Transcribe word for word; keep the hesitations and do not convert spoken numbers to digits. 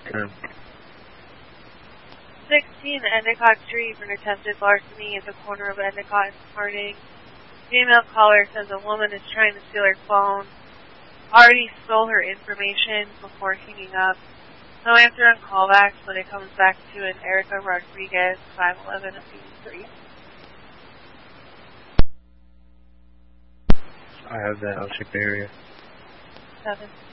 Ten. sixteen Endicott Street for an attempted larceny at the corner of Endicott and Harding. Female caller says a woman is trying to steal her phone. Already stole her information before hanging up. No answer on callbacks, but it comes back to an Erica Rodriguez, five eleven of eighty-three. I have that. I'll check the area. Seven.